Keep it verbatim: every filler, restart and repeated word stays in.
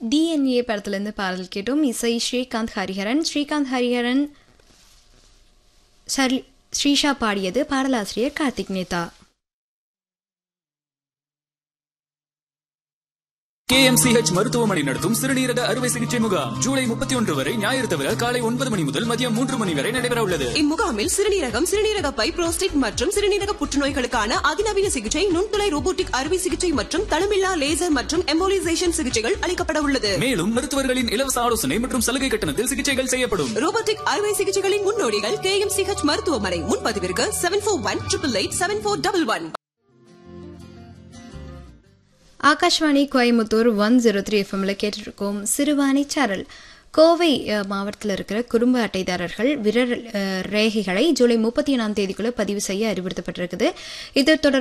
DNA படத்திலிருந்து பாடல் கேட்டோம். இசை ஸ்ரீகாந்த் ஹரிஹரன். ஸ்ரீகாந்த் ஹரிஹரன் ஸ்ரீஷா பாடியது. பாடலாசிரியர் Karthik Netha. K M C H மருத்துவமனை நடத்தும் சிறுநீரக அறுவை சிகிச்சை முகாம் ஜூலை முப்பத்தி ஒன்று வரை ஞாயிறு தவிர காலை ஒன்பது மணி முதல் மதியம் மூன்று மணி வரை நடைபெற உள்ளது. இம்முகாமில் சிறுநீரகம், சிறுநீரக பை, புரோஸ்டேட் மற்றும் சிறுநீரக புற்றுநோய்களுக்கான அதிநவீன சிகிச்சை, நுண்துளை ரோபோட்டிக் அறுவை சிகிச்சை மற்றும் தளமில்லா லேசர் மற்றும் எம்போலிசேஷன் சிகிச்சைகள் அளிக்கப்பட உள்ளது. மேலும் மருத்துவர்களின் இலவச ஆலோசனை மற்றும் சலுகை கட்டணத்தில் சிகிச்சைகள் செய்யப்படும். ரோபோட்டிக் அறுவை சிகிச்சைகளின் முன்னோடிகள் கே எம் சி ஹெச் மருத்துவமனை. முன்பதிவிற்கு seven four one triple eight seven four double one. Akashvani Coimbatore one zero three எஃப்எம்ல கேட்டிருக்கோம் சிறுவாணி சாரல். கோவை மாவட்டத்தில் இருக்கிற குடும்ப அட்டைதாரர்கள் விரல் ரேகைகளை ஜூலை முப்பத்தி ஒன்றாம் தேதிக்குள்ள பதிவு செய்ய அறிவுறுத்தப்பட்டிருக்குது. இது தொடர்பாக